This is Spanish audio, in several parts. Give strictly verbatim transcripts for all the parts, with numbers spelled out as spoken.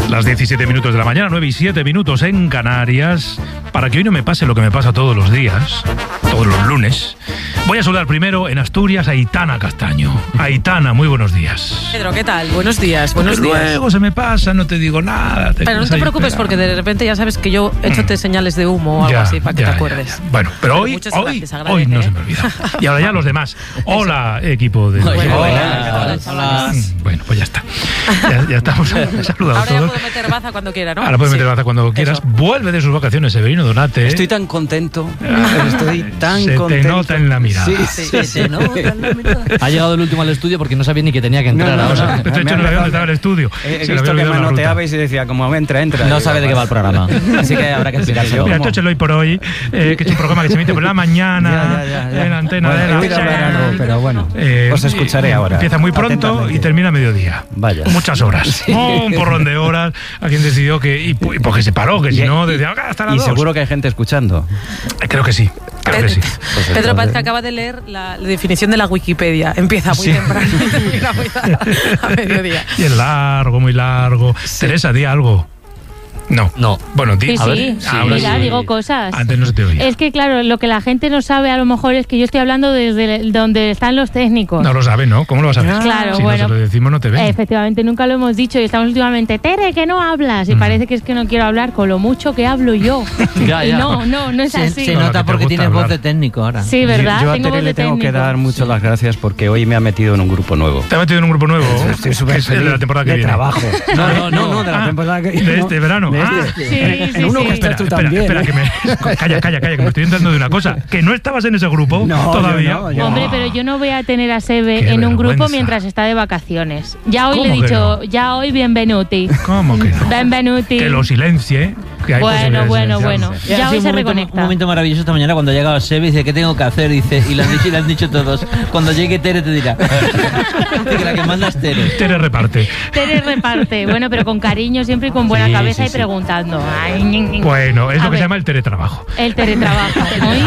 Las diecisiete minutos de la mañana, nueve y siete minutos en Canarias. Para que hoy no me pase lo que me pasa todos los días, todos los lunes, voy a saludar primero en Asturias a Aitana Castaño. Aitana, muy buenos días. Pedro, ¿qué tal? Buenos días, buenos Porque días. Luego se me pasa, no te digo nada. Te pero no te preocupes porque de repente ya sabes que yo échote señales de humo o algo ya, así para que ya, te acuerdes. Ya, ya. Bueno, pero, pero hoy, hoy, gracias, hoy no ¿eh? se me olvida. Y ahora ya los demás. Hola, equipo de... Bueno, hola, hola, hola. hola. Bueno, pues ya está. Ya, ya estamos saludados ahora todos. ya puedo meter baza cuando quiera, ¿no? Ahora puedes meter Sí. baza cuando quieras. Eso. Vuelve de sus vacaciones Severino Donate. Estoy tan contento. Estoy tan Se contento. te nota en la mirada. Sí, Sí, sí, se te nota en la mirada. Ha llegado el último al estudio porque no sabía ni que tenía que entrar No, no, ahora. no. De hecho, Me no ha sabía dónde empezado- estaba el estudio. He, he Se le había visto que olvidado la manoteabais ruta. y decía, como entra, entra. No Digo, sabe de qué va el programa. Así que habrá que explicárselo. Mira, ¿Cómo? esto es el Hoy por Hoy, eh, que es un programa que se emite por la mañana Ya, ya, ya. en Antena Bueno, de he la oído hablar algo, pero bueno, Eh, os escucharé ahora. Empieza muy pronto atentamente. y termina a mediodía. Vaya. Muchas horas. Oh, un porrón de horas. A quien decidió que. Y, y porque se paró, que si Y- no, y- decía, "Ah, hasta las Y dos". seguro que hay gente escuchando. Eh, Creo que sí. Creo que sí. Pues Pedro entonces- parece que acaba de leer la, la definición de la Wikipedia. Empieza muy Sí. temprano y termina muy tarde, a mediodía. Y es largo, muy largo. Teresa, di algo. No. No. Bueno, di. Sí, a ver. sí, Ahora mira, sí. digo cosas. Antes no se te oía. Es que, claro, lo que la gente no sabe a lo mejor es que yo estoy hablando desde el- donde están los técnicos. No lo sabe, ¿no? ¿Cómo lo vas a ver? Claro, si bueno. no se lo decimos, no te ven. Efectivamente, nunca lo hemos dicho y estamos últimamente, Tere, que no hablas. Y Mm. parece que es que no quiero hablar con lo mucho que hablo yo. Ya, Y ya. no, no, no es Se, así. se No, no, que nota te porque gusta tienes hablar. voz de técnico ahora. Sí, ¿verdad? Yo, yo a Tengo Tere voz le de tengo que técnico. dar muchas las gracias porque hoy me ha metido en un grupo nuevo. ¿Te has metido en un grupo nuevo? Estoy súper Que es el de la feliz. temporada que de viene. trabajo. No, no, no. no, de la Ah, temporada que de no, este verano. de Ah. este. Sí, En sí, uno sí. que Espera, estás tú espera, también. espera, ¿eh? que me... Calla, calla, calla, que me estoy enterando de una cosa. Que no estabas en ese grupo No, todavía. yo no, yo Hombre, no. pero yo no voy a tener a Sebe Qué en un grupo vergüenza. mientras está de vacaciones. Ya hoy le he ¿Cómo que dicho, no? ya hoy bienvenuti. ¿Cómo que no? Benvenuti. Que lo silencie. Que hay Bueno, posibilidades de bueno, bueno. silenciarse. Y ha Ya sido hoy un se momento, reconecta. un momento maravilloso esta mañana cuando ha llegado Sebe y dice, ¿qué tengo que hacer? Dice, y le han dicho, y le han diño todos. Cuando llegue Tere te dirá. Dice que la que manda es Tere. Tere reparte. Tere reparte, bueno, pero con cariño siempre y con buena Sí, cabeza sí, y sí. preguntando. Ay, ñi, ñi. Bueno, es A lo que ver, se llama el teletrabajo. el teletrabajo. Ay,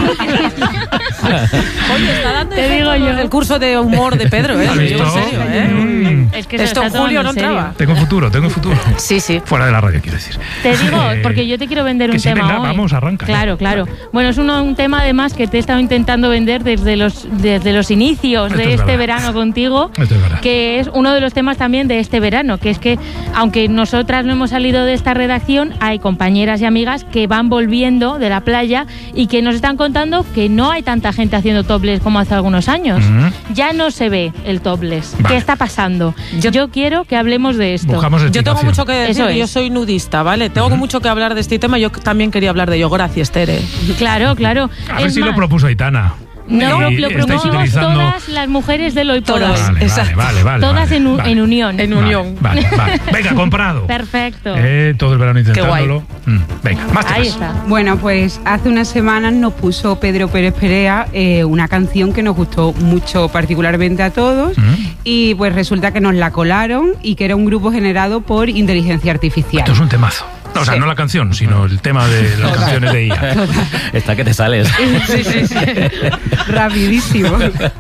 Oye, está dando Te efecto digo yo. el curso de humor de Pedro, ¿eh? ¿Has Lo digo visto? en serio, ¿eh? Mm. es que se Esto lo en está julio tomando no en serio. entraba. Tengo futuro, tengo futuro. Sí, sí. Fuera de la radio, quiero decir. Te digo, Eh, porque yo te quiero vender que un sí, tema venga, hoy. vamos, arranca. Claro, claro. Bueno, es uno- un tema además que te he estado intentando vender desde los, desde los inicios Esto de es este verdad. verano contigo, Esto es verdad. que es uno de los temas también de este verano, que es que aunque nosotras no hemos salido de esta redacción, hay compañeras y amigas que van volviendo de la playa y que nos están contando que no hay tanta gente haciendo topless como hace algunos años. Ujú. Ya no se ve el topless. Vale. ¿Qué está pasando? Yo- Yo, quiero que hablemos de esto. Buscamos Yo tengo explicación. mucho que decir, Eso es. yo soy nudista, ¿vale? Tengo mucho que hablar de este tema, yo también quería hablar de ello. Gracias, Tere. Claro, claro. A ver Es si lo más, propuso Aitana. No, Y lo estáis propusimos utilizando- todas las mujeres del hoy por Todas. hoy. Vale, Exacto. vale, vale, Todas vale, en, u- vale. en unión. En Vale, unión. Vale, vale. Venga, comprado. Perfecto. Eh, todo el verano intentándolo. Mm, Venga, más Ahí temas. está. Bueno, pues hace unas semanas nos puso Pedro Pérez Perea eh, una canción que nos gustó mucho particularmente a todos Mm. y pues resulta que nos la colaron y que era un grupo generado por inteligencia artificial. Esto es un temazo. No, o sea, Sí. no la canción, sino el tema de las canciones de I A. Está que te sales. Sí, sí, sí. Rapidísimo.